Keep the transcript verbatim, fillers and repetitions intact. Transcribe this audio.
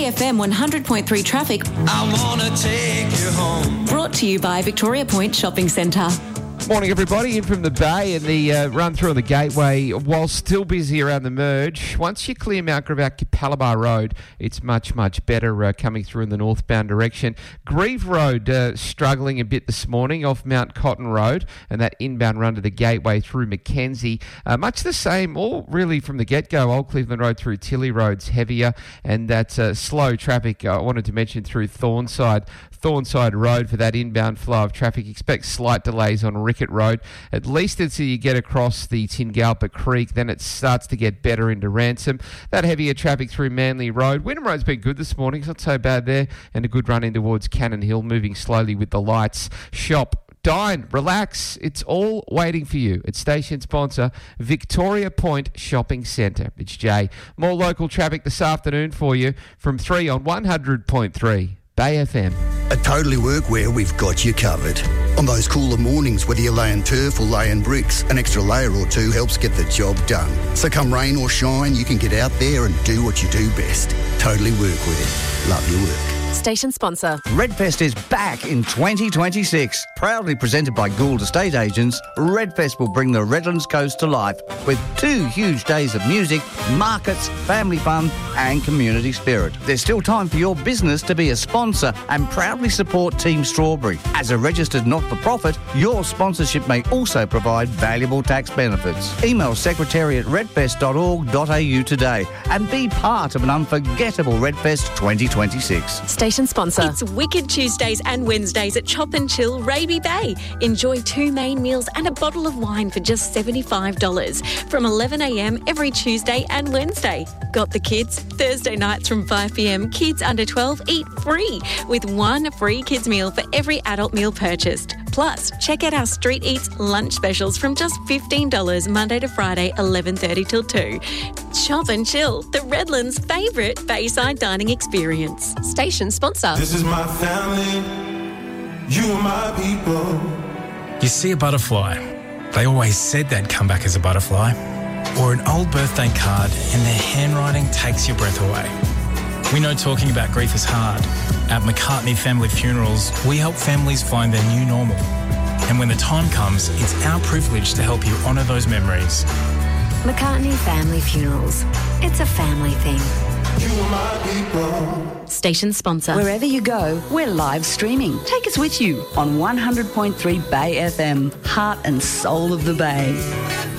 Bay F M one hundred point three traffic. I wanna take you home. Brought to you by Victoria Point Shopping Centre. Morning, everybody. In from the Bay and the uh, run through on the Gateway. While still busy around the merge, once you clear Mount Gravatt Capalaba Road, it's much, much better uh, coming through in the northbound direction. Grieve Road uh, struggling a bit this morning off Mount Cotton Road, and that inbound run to the Gateway through Mackenzie. Uh, much the same, all really from the get-go. Old Cleveland Road through Tilly Road's heavier, and that uh, slow traffic uh, I wanted to mention through Thornside. Thornside Road for that inbound flow of traffic. Expect slight delays on Rickett Road, at least until you get across the Tingalpa Creek. Then it starts to get better into Ransom. That heavier traffic through Manly Road. Wynnum Road's been good this morning. It's not so bad there. And a good run in towards Cannon Hill, moving slowly with the lights. Shop, dine, relax. It's all waiting for you. It's station sponsor, Victoria Point Shopping Centre. It's Jay. More local traffic this afternoon for you from three on one hundred point three. Bay F M. At Totally Workwear, we've got you covered. On those cooler mornings, whether you're laying turf or laying bricks, an extra layer or two helps get the job done. So come rain or shine, you can get out there and do what you do best. Totally Workwear. Love your work. Station sponsor. Redfest is back in twenty twenty-six. Proudly presented by Gould Estate Agents, Redfest will bring the Redlands Coast to life with two huge days of music, markets, family fun and community spirit. There's still time for your business to be a sponsor and proudly support Team Strawberry. As a registered not-for-profit, your sponsorship may also provide valuable tax benefits. Email secretary at redfest dot org dot a u today and be part of an unforgettable Redfest twenty twenty-six. Station sponsor. It's Wicked Tuesdays and Wednesdays at Chop and Chill Raby Bay. Enjoy two main meals and a bottle of wine for just seventy-five dollars from eleven a m every Tuesday and Wednesday. Got the kids? Thursday nights from five p m, kids under twelve eat free with one free kids meal for every adult meal purchased. Plus, check out our Street Eats lunch specials from just fifteen dollars Monday to Friday, eleven thirty till two. Chop and Chill, the Redlands' favourite Bayside dining experience. Station sponsor. This is my family. You are my people. You see a butterfly. They always said they'd come back as a butterfly. Or an old birthday card and their handwriting takes your breath away. We know talking about grief is hard. At McCartney Family Funerals, we help families find their new normal. And when the time comes, it's our privilege to help you honour those memories. McCartney Family Funerals. It's a family thing. You are my people. Station sponsor. Wherever you go, we're live streaming. Take us with you on one hundred point three Bay F M, heart and soul of the Bay.